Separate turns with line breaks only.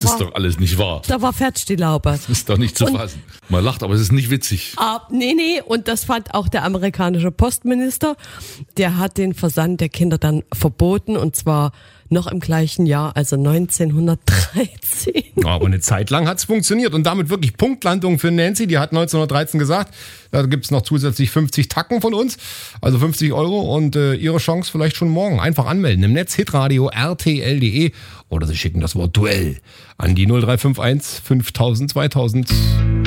ist doch alles nicht wahr.
Da war fertig die Laube.
Das ist doch nicht zu fassen. Man lacht, aber es ist nicht witzig.
Nee, und das fand auch der amerikanische Postminister. Der hat den Versand der Kinder dann verboten, und zwar noch im gleichen Jahr, also 1913.
Aber eine Zeit lang hat's funktioniert und damit wirklich Punktlandung für Nancy. Die hat 1913 gesagt, da gibt's noch zusätzlich 50 Tacken von uns, also 50 Euro und ihre Chance vielleicht schon morgen. Einfach anmelden im Netz, hitradio rtl.de oder Sie schicken das Wort Duell an die 0351 5000 2000.